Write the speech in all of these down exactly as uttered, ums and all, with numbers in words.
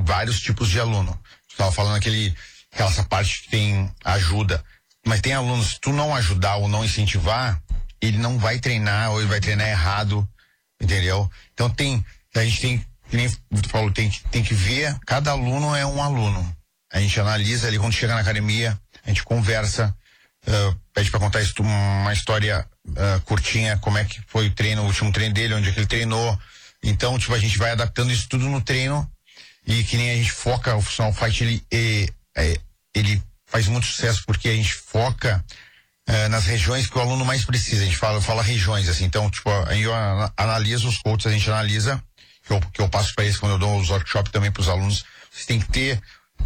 vários tipos de aluno. Tu estava falando aquele, aquela essa parte que tem ajuda, mas tem alunos, se tu não ajudar ou não incentivar, ele não vai treinar ou ele vai treinar errado, entendeu? Então tem, a gente tem, que nem tu falou, tem, tem que ver, cada aluno é um aluno. A gente analisa ali quando chega na academia, a gente conversa, uh, pede pra contar isso, uma história uh, curtinha, como é que foi o treino, o último treino dele, onde é que ele treinou. Então, tipo, a gente vai adaptando isso tudo no treino e que nem a gente foca, o Funcional Fight, ele, ele, ele faz muito sucesso porque a gente foca uh, nas regiões que o aluno mais precisa. A gente fala, fala regiões, assim, então, tipo, a gente analisa os coaches, a gente analisa, que eu, que eu passo para eles quando eu dou os workshops também para os alunos. Vocês têm que ter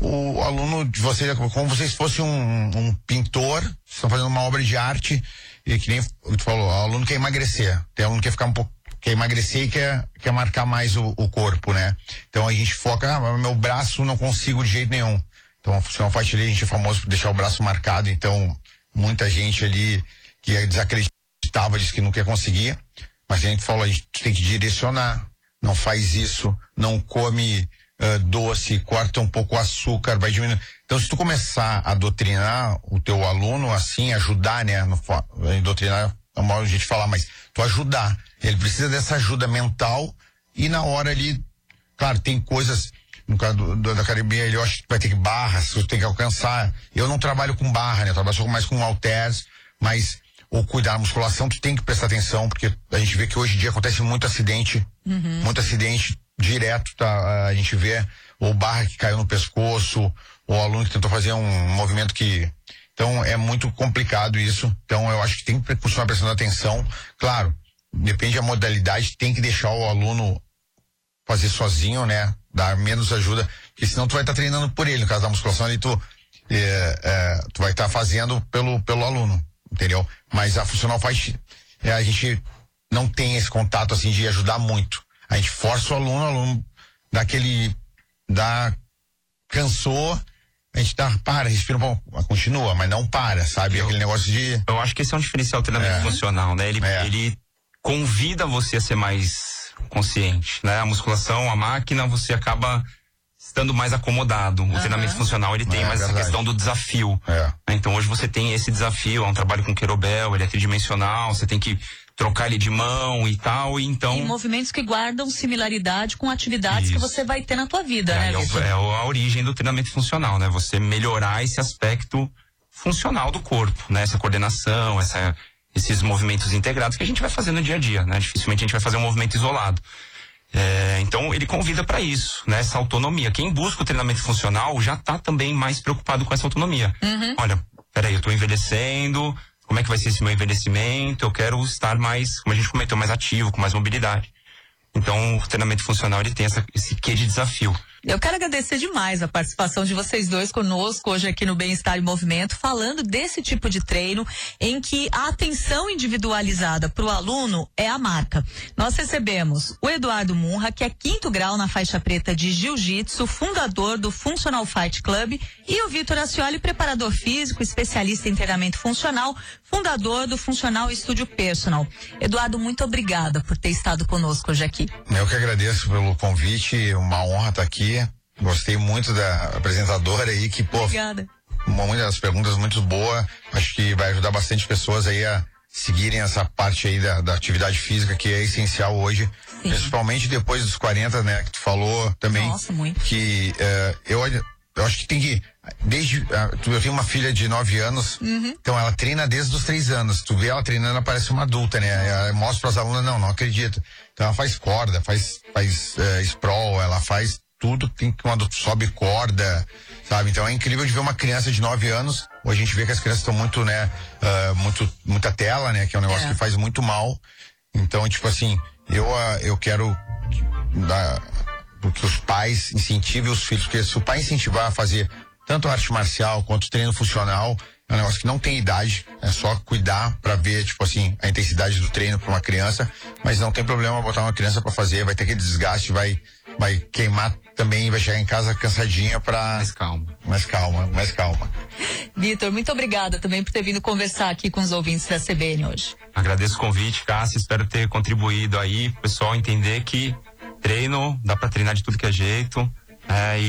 o aluno de vocês, como vocês fossem um, um pintor, estão fazendo uma obra de arte, e que nem tu falou, o aluno quer emagrecer, tem aluno que quer ficar um pouco, quer emagrecer e quer, quer marcar mais o, o corpo, né? Então a gente foca, ah, meu braço não consigo de jeito nenhum. Então a Funcional Fight ali, a gente é famoso por deixar o braço marcado, então muita gente ali que desacreditava, disse que não quer conseguir, mas a gente falou, a gente tem que direcionar, não faz isso, não come Uh, doce, corta um pouco o açúcar, vai diminuindo. Então, se tu começar a doutrinar o teu aluno assim, ajudar, né? No, doutrinar é uma hora a gente falar, mas tu ajudar. Ele precisa dessa ajuda mental e na hora ali, claro, tem coisas, no caso do, do, da academia, ele acha que vai ter que barras, tu tem que alcançar. Eu não trabalho com barra, né? Eu trabalho só mais com halteres, mas ou cuidar da musculação, tu tem que prestar atenção, porque a gente vê que hoje em dia acontece muito acidente, uhum. muito acidente direto, tá? A gente vê o barra que caiu no pescoço, o aluno que tentou fazer um movimento que... Então, é muito complicado isso. Então, eu acho que tem que continuar prestando atenção. Claro, depende da modalidade, tem que deixar o aluno fazer sozinho, né? Dar menos ajuda, porque senão tu vai estar tá treinando por ele. No caso da musculação, ali tu, é, é, tu vai estar tá fazendo pelo, pelo aluno, entendeu? Mas a Funcional Fight, é, a gente não tem esse contato, assim, de ajudar muito. A gente força o aluno, o aluno dá aquele, dá, cansou, a gente dá, para, respira, bom, continua, mas não para, sabe? Eu, aquele negócio de... Eu acho que esse é um diferencial do treinamento é. funcional, né? Ele, é. ele convida você a ser mais consciente, né? A musculação, a máquina, você acaba estando mais acomodado. O uhum. treinamento funcional, ele tem é, mais verdade. essa questão do desafio. É. Então hoje você tem esse desafio, é um trabalho com kettlebell, ele é tridimensional, você tem que trocar ele de mão e tal, e então... E movimentos que guardam similaridade com atividades Isso. que você vai ter na tua vida, é, né, Vitor? É, é a origem do treinamento funcional, né? Você melhorar esse aspecto funcional do corpo, né? Essa coordenação, essa, esses movimentos integrados que a gente vai fazer no dia a dia, né? Dificilmente a gente vai fazer um movimento isolado. É, então ele convida para isso, né? Essa autonomia. Quem busca o treinamento funcional já tá também mais preocupado com essa autonomia. Uhum. Olha, peraí, eu tô envelhecendo... Como é que vai ser esse meu envelhecimento? Eu quero estar mais, como a gente comentou, mais ativo, com mais mobilidade. Então, o treinamento funcional, ele tem essa, esse quê de desafio. Eu quero agradecer demais a participação de vocês dois conosco hoje aqui no Bem-Estar em Movimento, falando desse tipo de treino em que a atenção individualizada para o aluno é a marca. Nós recebemos o Eduardo Munra, que é quinto grau na faixa preta de Jiu-Jitsu, fundador do Funcional Fight Club, e o Vitor Ascioli, preparador físico, especialista em treinamento funcional, fundador do Funcional Studio Personal. Eduardo, muito obrigada por ter estado conosco hoje aqui. Eu que agradeço pelo convite, uma honra estar aqui. Gostei muito da apresentadora aí, que, pô, obrigada. Muitas das perguntas muito boas. Acho que vai ajudar bastante pessoas aí a seguirem essa parte aí da, da atividade física, que é essencial hoje. Sim. Principalmente depois dos quarenta, né, que tu falou também. Nossa, muito. Que uh, eu, eu acho que tem que, desde, uh, eu tenho uma filha de nove anos, uhum. então ela treina desde os três anos. Tu vê ela treinando, ela parece uma adulta, né? Ela mostra para as alunas, não, não acredito. Então ela faz corda, faz, faz uh, sprawl, ela faz tudo, tem quando sobe corda, sabe? Então é incrível de ver uma criança de nove anos. Hoje a gente vê que as crianças estão muito, né, uh, muito, muita tela, né? Que é um negócio é. que faz muito mal. Então, tipo assim, eu, uh, eu quero dar, que os pais incentivem os filhos, porque se o pai incentivar a fazer tanto arte marcial quanto treino funcional, é um negócio que não tem idade, é só cuidar pra ver, tipo assim, a intensidade do treino pra uma criança, mas não tem problema botar uma criança pra fazer, vai ter aquele desgaste, vai, vai queimar também, vai chegar em casa cansadinha pra... Mais calma. Mais calma, mais calma. Vitor, muito obrigada também por ter vindo conversar aqui com os ouvintes da C B N hoje. Agradeço o convite, Cássia, espero ter contribuído aí, pro pessoal entender que treino, dá pra treinar de tudo que é jeito, é, e